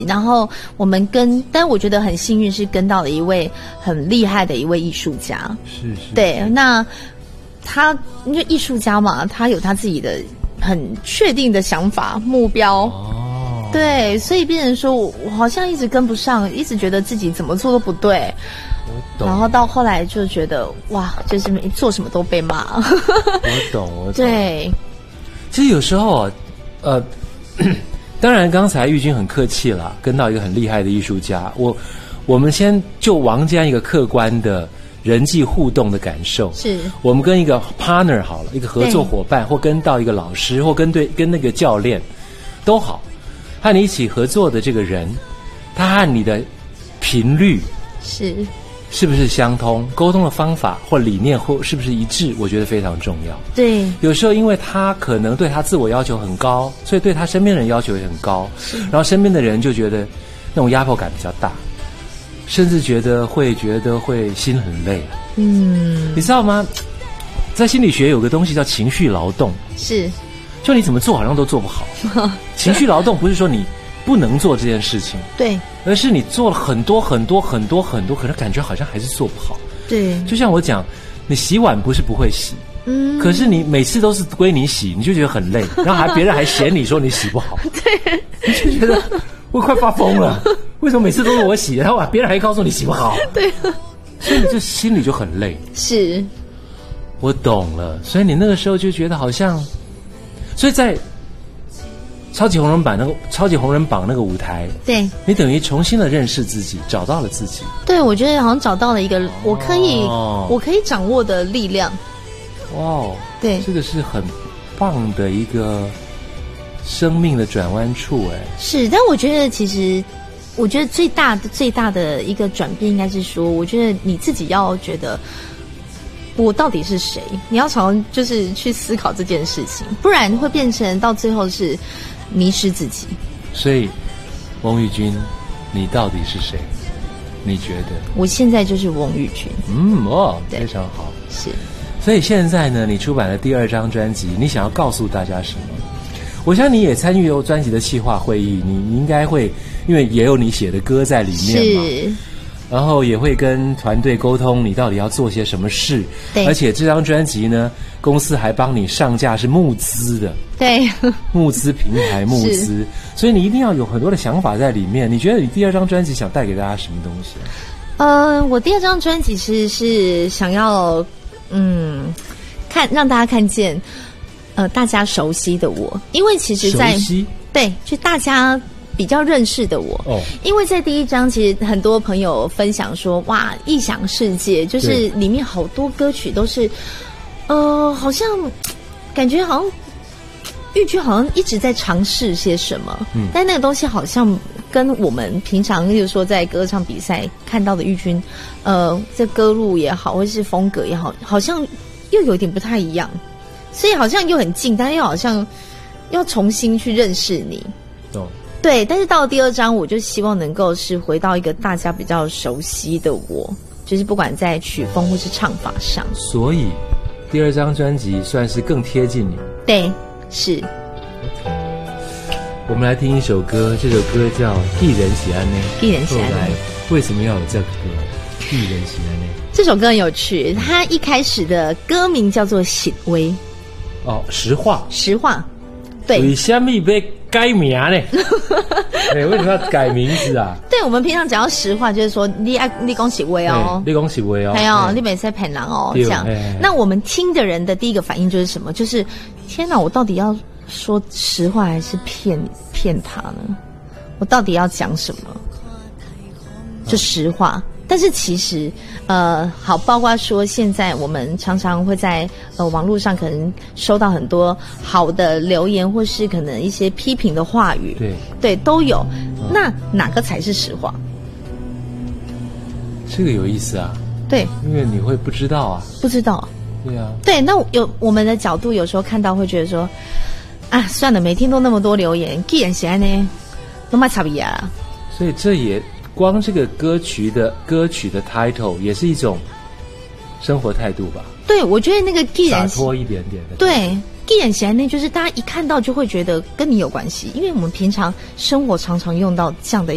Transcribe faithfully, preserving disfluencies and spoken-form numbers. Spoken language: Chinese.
然后我们跟，但我觉得很幸运是跟到了一位很厉害的一位艺术家。 是是。 对，那他因为艺术家嘛，他有他自己的很确定的想法、目标。哦。对，所以变成说我我好像一直跟不上，一直觉得自己怎么做都不对。 我懂。 然后到后来就觉得哇，就是做什么都被骂。 我懂，我懂。 对。 其实有时候啊，呃。当然刚才玉君很客气了，跟到一个很厉害的艺术家，我我们先就王这样一个客观的人际互动的感受， 是我们跟一个 partner 好了，一个合作伙伴，或跟到一个老师，或跟对跟那个教练都好，和你一起合作的这个人，他和你的频率是是不是相通，沟通的方法或理念或是不是一致，我觉得非常重要。 对， 有时候因为他可能对他自我要求很高，所以对他身边人要求也很高，然后身边的人就觉得那种压迫感比较大，甚至觉得会觉得会心很累。嗯，你知道吗？在心理学有个东西叫情绪劳动， 是， 就你怎么做好像都做不好。情绪劳动不是说你不能做这件事情， 对， 而是你做了很多很多很多很多，可是感觉好像还是做不好。 对，就像我讲，你洗碗不是不会洗，嗯，可是你每次都是归你洗，你就觉得很累，然后还别人还嫌你说你洗不好， 对， 你就觉得我快发疯了，为什么每次都是我洗，然后别人还告诉你洗不好？ 对， 所以你就心里就很累。 是， 我懂了，所以你那个时候就觉得好像，所以在超级红人榜那个超级红人榜那个舞台， 对， 你等于重新的认识自己，找到了自己。 对，我觉得好像找到了一个我可以、哦、我可以掌握的力量。 哇哦， 对， 这个是很棒的一个生命的转弯处，哎， 是。但我觉得其实，我觉得最大的最大的一个转变应该是说，我觉得你自己要觉得我到底是谁，你要常就是去思考这件事情，不然会变成到最后是迷失自己。 所以翁玉君，你到底是谁？你觉得？ 我现在就是翁玉君。 嗯哦，非常好。 是。 所以现在呢，你出版了第二张专辑，你想要告诉大家什么？我想你也参与有专辑的企划会议，你你应该会，因为也有你写的歌在里面嘛。 是。 然后也会跟团队沟通，你到底要做些什么事。 对。 而且这张专辑呢，公司还帮你上架是募资的。 对。 募资平台募资，所以你一定要有很多的想法在里面。你觉得你第二张专辑想带给大家什么东西？ 呃，我第二张专辑是是想要嗯看让大家看见呃大家熟悉的我，因为其实在熟悉对就大家比较认识的我，哦，因为在第一章其实很多朋友分享说，哇，异想世界，就是里面好多歌曲都是，呃，好像感觉好像玉君好像一直在尝试些什么，嗯，但那个东西好像跟我们平常，例如说在歌唱比赛看到的玉君，呃，这歌路也好，或是风格也好，好像又有点不太一样，所以好像又很近，但又好像要重新去认识你， 懂。 对，但是到了第二章，我就希望能够是回到一个大家比较熟悉的我，就是不管在曲风或是唱法上。 所以第二张专辑算是更贴近你。 对，是。 OK， 我们来听一首歌，这首歌叫《一人喜安呢》。 一人喜安呢。 后来为什么要有这个歌？一人喜安呢？ 这首歌很有趣，它一开始的歌名叫做《醒威》。 哦，实话。 实话。对。 为什么被改名呢？欸、为什么要改名字啊？ 对，我们平常讲到实话，就是说你爱你讲实话哦， 你讲实话哦， 还有你没在骗人哦，这样。那我们听的人的第一个反应就是什么？就是天哪，我到底要说实话还是骗骗他呢？我到底要讲什么？就实话。但是其实，呃，好，包括说现在我们常常会在呃网络上可能收到很多好的留言，或是可能一些批评的话语， 对对都有。嗯、那哪个才是实话？ 这个有意思啊。 对， 因为你会不知道啊。 不知道。 对啊。 对，那有我们的角度，有时候看到会觉得说，啊，算了，每天都那么多留言，既然喜欢呢，都卖差别啊。 所以这也。光这个歌曲的歌曲的 title 也是一种生活态度吧？ 对，我觉得那个既然洒脱一点点的， 对，既然喜欢呢，就是大家一看到就会觉得跟你有关系，因为我们平常生活常常用到这样的